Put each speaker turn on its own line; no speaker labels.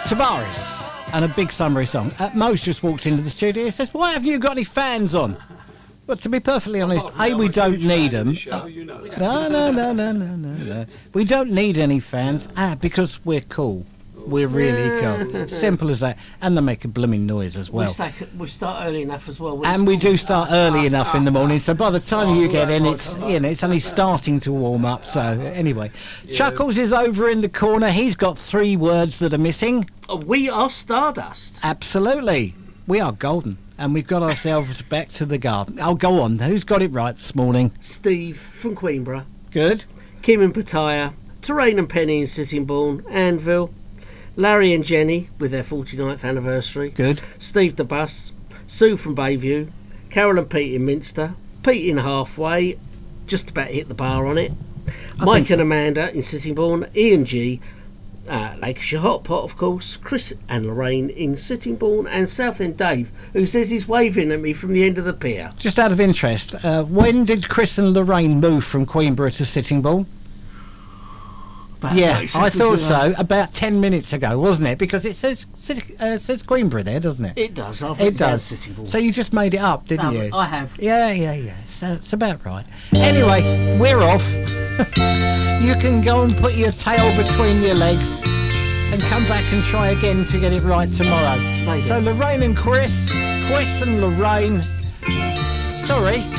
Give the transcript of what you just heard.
Tavares and a big summery song. Mo's just walked into the studio. He says, "Why haven't you got any fans on?" Well, to be perfectly honest, we don't need them. No. We don't need any fans. Because we're cool. We're really cool. Simple as that. And they make a blooming noise as well.
We start early enough as well.
And we do start early enough in the morning, so by the time you get in, it's only starting to warm up. So anyway, Chuckles is over in the corner. He's got 3 words that are missing.
We are Stardust.
Absolutely. We are golden. And we've got ourselves back to the garden. Oh, go on. Who's got it right this morning?
Steve from Queenborough.
Good.
Kim in Pattaya. Terrain and Penny in Sittingbourne. Anvil. Larry and Jenny with their 49th anniversary.
Good.
Steve the Bus. Sue from Bayview. Carol and Pete in Minster. Pete in Halfway. Just about hit the bar on it. Mike and Amanda in Sittingbourne. Ian G. Lancashire Hot Pot, of course. Chris and Lorraine in Sittingbourne. And Southend Dave, who says he's waving at me from the end of the pier.
Just out of interest, when did Chris and Lorraine move from Queenborough to Sittingbourne? Yeah, I thought so. About 10 minutes ago, wasn't it? Because it says Queenborough there, doesn't it?
It does.
It does. So you just made it up, didn't you?
I have.
Yeah. So it's about right. Anyway, we're off. You can go and put your tail between your legs and come back and try again to get it right tomorrow.
Maybe.
So Lorraine and Chris and Lorraine. Sorry.